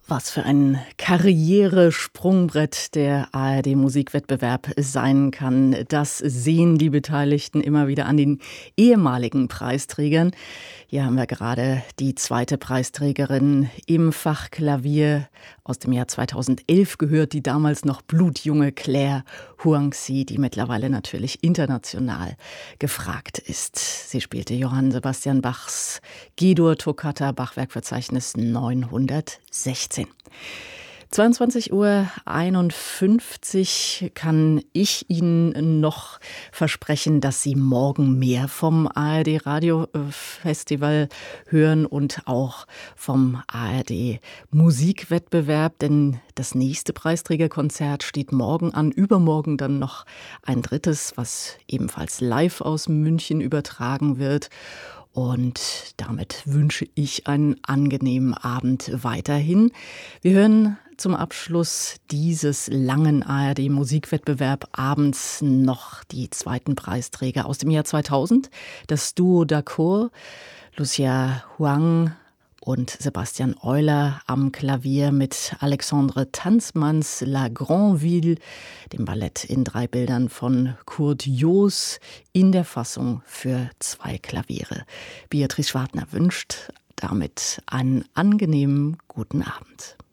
Was für ein Karrieresprungbrett der ARD-Musikwettbewerb sein kann, das sehen die Beteiligten immer wieder an den ehemaligen Preisträgern. Hier haben wir gerade die zweite Preisträgerin im Fach Klavier aus dem Jahr 2011 gehört, die damals noch blutjunge Claire Huangzi, die mittlerweile natürlich international gefragt ist. Sie spielte Johann Sebastian Bachs G-Dur-Toccata, Bachwerkverzeichnis 916. 22:51 Uhr kann ich Ihnen noch versprechen, dass Sie morgen mehr vom ARD Radio Festival hören und auch vom ARD Musikwettbewerb, denn das nächste Preisträgerkonzert steht morgen an, übermorgen dann noch ein drittes, was ebenfalls live aus München übertragen wird. Und damit wünsche ich einen angenehmen Abend weiterhin. Wir hören zum Abschluss dieses langen ARD-Musikwettbewerb abends noch die zweiten Preisträger aus dem Jahr 2000. Das Duo d'Accord, Lucia Huang und Sebastian Euler am Klavier mit Alexandre Tanzmanns La Grand'Ville, dem Ballett in 3 Bildern von Kurt Joos in der Fassung für 2 Klaviere. Beatrice Schwartner wünscht damit einen angenehmen guten Abend.